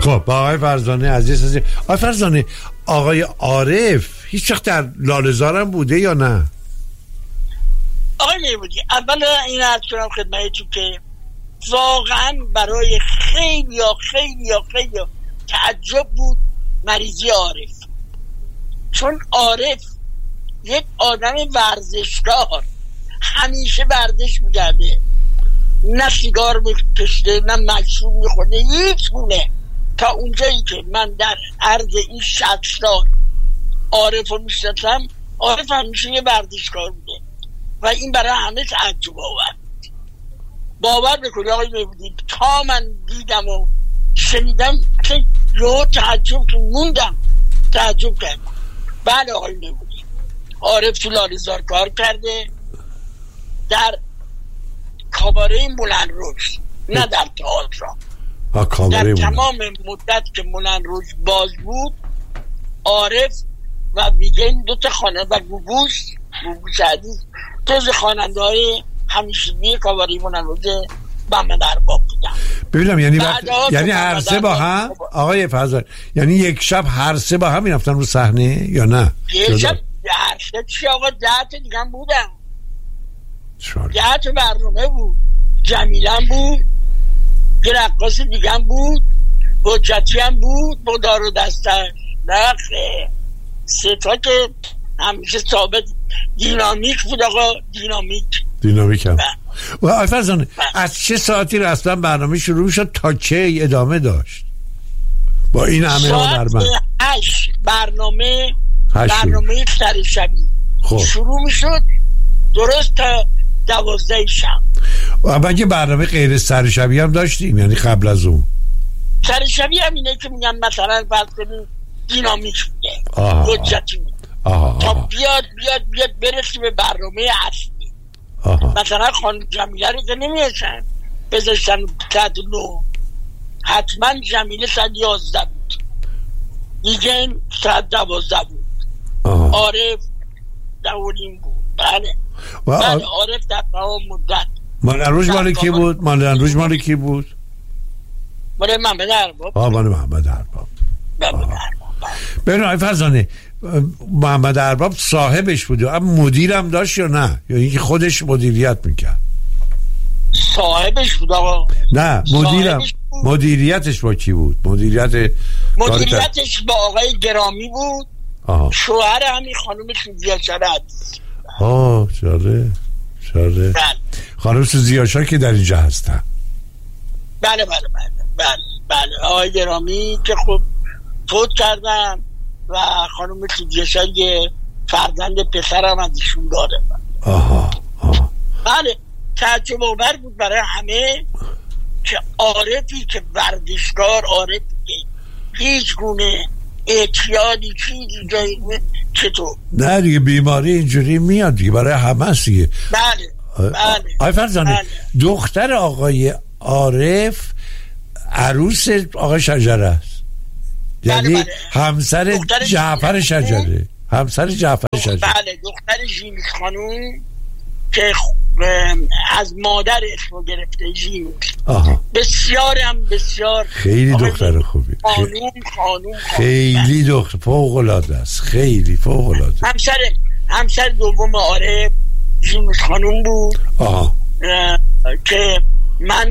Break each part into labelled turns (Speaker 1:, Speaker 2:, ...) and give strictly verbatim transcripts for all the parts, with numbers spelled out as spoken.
Speaker 1: خب با آقای فرزانه عزیز هستیم. آقای فرزانه، آقای عارف هیچ وقت در لاله‌زارم بوده یا نه؟
Speaker 2: آقای میبودی اول این عرض کنم خدمتتون که واقعا برای خیلی یا خیلی یا خیلی تعجب بود مریضی عارف، چون عارف یک آدم ورزشکار، همیشه ورزش می‌کرده، نه سیگار می‌کشیده نه مشروب می‌خورده، هیچ گونه. تا اونجایی که من در عرض این شصت سال عارف رو می‌شناسم، عارف همیشه یه ورزشکار بوده و این برای همه تعجب آور. باور بکنید آقای میبودید تا من دیدم و شنیدم که یه تعجب که موندم، تعجب کردم. بله آقای میبودید عارف تو لاله‌زار کار کرده، در کاباره مولن روش، نه در تئاتر. در تمام مدت که مولن روش باز بود عارف و ویگن دو تا خواننده و گوگوش گوگوش عزیز توز خواننده های همیشگی کاباره مولن روش محمد ارباب بودن.
Speaker 1: ببینم یعنی وقت... یعنی هر سه با هم آقای فرزانه، یعنی یک شب هر سه با هم میرفتن رو صحنه یا نه؟
Speaker 2: یک شب هر سه چی آقا ده تا دیگه هم بودن، ده تا برنامه بود. جمیله هم بود، یه رقاص دیگه هم بود، حجتی هم بود با دار و دستش. نخه سه تا که همیشه ثابت دینامیک بود آقا، دینامیک
Speaker 1: دینامیک هم. و آقای فرزانه از چه ساعتی رسما برنامه شروع شد تا چه ادامه داشت با این همه هنرمند؟
Speaker 2: هشت برنامه برنامه سر شبی خب. شروع می شد درست تا دوازده شب.
Speaker 1: و مگه برنامه غیر سر شبی هم داشتیم؟ یعنی قبل از اون
Speaker 2: سر شبی هم اینه که میگم مثلا فرض کنیم دینامیک بوده، حجتی بود، تا بیاد بیاد بیاد برسیم به برنامه اصلی. آها. مثلا خانم جمیله رو که نمیشن بذاشتن صد نو، حتما جمیله صد یازده بود، دیگه صد دوازده بود، عارف دولین بود. بله بله عارف در تمام مدت.
Speaker 1: مولن روش مال کی بود؟ مولن روش مال کی بود؟
Speaker 2: مال محمد ارباب.
Speaker 1: آه مال محمد ارباب.
Speaker 2: محمد ارباب.
Speaker 1: ببین آقای فرزانه، محمد ارباب صاحبش بود اما مدیرم داشت یا نه؟ یا اینکه خودش مدیریت میکرد؟
Speaker 2: صاحبش بود آقا.
Speaker 1: نه مدیرم بود. مدیریتش با کی بود؟ مدیریت
Speaker 2: مدیریتش با آقای گرامی بود. آها. شوهر همین خانم سوزیاشا عزیز.
Speaker 1: آه چاره چاره بله. خانم سوزیاشا که در اینجا هستن.
Speaker 2: بله بله بله بله بله آقای گرامی که خب فوت کردن و خانم سوزیاشا یه فرزند پسرم از ایشون داره.
Speaker 1: آها آها
Speaker 2: بله تعجب آور بود برای همه که عارفی که ورزشکار، عارفی که هیچ گونه اعتیادی چیزی جایی چطور
Speaker 1: نه دیگه بیماری اینجوری میاد دیگه برای همه است دیگه.
Speaker 2: بله بله
Speaker 1: آقای فرزانه بله. دختر آقای عارف عروس آقای شجره است، یعنی بله بله. همسر جعفر شجره، همسر جعفر شجره.
Speaker 2: بله دختر ژینوس خانوم که از مادر اسمو گرفته ژینوس. بسیار هم بسیار
Speaker 1: خیلی دختر خوبی،
Speaker 2: خانوم خانوم
Speaker 1: خیلی دختر فوق العاده است، خیلی فوق العاده.
Speaker 2: همسر همسر دوم عارف ژینوس خانوم بود. آها. که من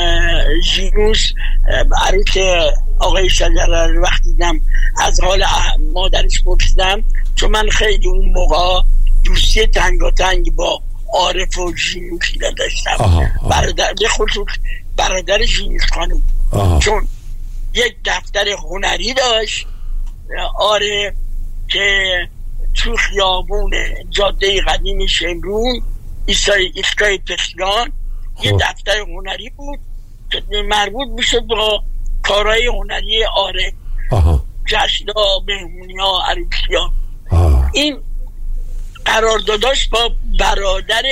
Speaker 2: ژینوس عروس آقای شجره رو وقتی دیدم از حال مادرش پرسیدم، چون من خیلی اون موقع دوستی تنگاتنگ با عارف و ژینوس داشتم. برادر به خصوص برادر ژینوس خانم، چون یک دفتر هنری داشت عارف که تو خیابون جاده قدیم شمرون ایستگاه پسیان یه دفتر هنری بود که مربوط میشد با کارهای هنری عارف، جشن‌ها، مهمونی‌ها، عروسی‌ها. این قرارداداش با برادر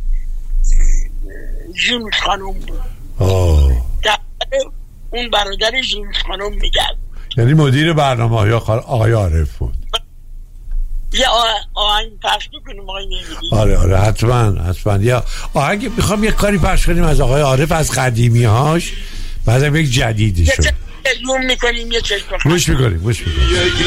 Speaker 2: ژینوس خانم بود. دفتر اون برادر ژینوس خانم میگرد،
Speaker 1: یعنی مدیر برنامه یا آقای عارف بود.
Speaker 2: یه آهنگ پخش میکنیم آقای نمیدی؟
Speaker 1: آره آره حتما حتما. یا آهنگ میخوام یک کاری پخش کنیم از آقای عارف از قدیمی هاش، بعدم یک جدیدی شد.
Speaker 2: زوم میکنیم یه چشم
Speaker 1: گوش میکنیم گوش میکنیم